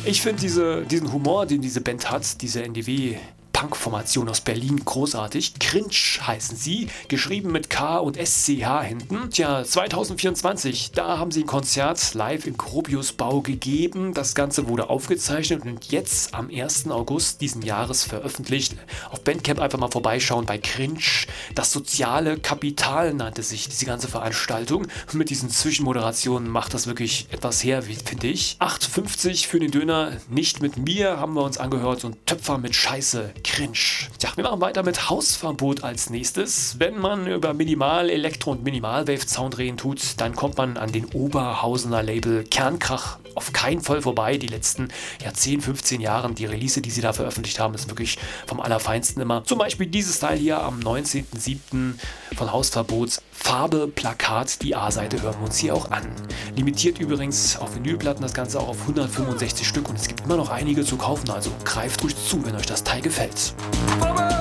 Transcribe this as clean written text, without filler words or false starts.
Ich finde diesen Humor, den diese Band hat, diese NDW Punk-Formation aus Berlin, großartig. Cringe heißen sie, geschrieben mit K und SCH hinten. Tja, 2024, da haben sie ein Konzert live im Gropiusbau gegeben. Das Ganze wurde aufgezeichnet und jetzt am 1. August diesen Jahres veröffentlicht. Auf Bandcamp einfach mal vorbeischauen bei Cringe. Das soziale Kapital nannte sich diese ganze Veranstaltung. Mit diesen Zwischenmoderationen macht das wirklich etwas her, finde ich. 8,50 für den Döner, nicht mit mir, haben wir uns angehört und Töpfer mit Scheiße. Cringe. Ja, wir machen weiter mit Hausverbot als nächstes. Wenn man über Minimal-, Elektro- und Minimalwave-Sound reden tut, dann kommt man an den Oberhausener Label Kernkrach auf keinen Fall vorbei. Die letzten 10, 15 Jahren, die Release, die sie da veröffentlicht haben, ist wirklich vom Allerfeinsten immer. Zum Beispiel dieses Teil hier am 19.07. von Hausverbot. Farbe, Plakat, die A-Seite hören wir uns hier auch an. Limitiert übrigens auf Vinylplatten das Ganze auch auf 165 Stück und es gibt immer noch einige zu kaufen, also greift ruhig zu, wenn euch das Teil gefällt.